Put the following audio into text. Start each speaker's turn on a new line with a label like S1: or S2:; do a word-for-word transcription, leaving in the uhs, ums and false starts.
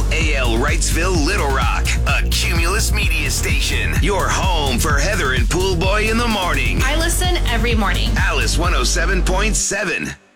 S1: A L Wrightsville, Little Rock, a Cumulus media station. Your home for Heather and Pool Boy in the morning.
S2: I listen every morning.
S1: Alice one oh seven point seven.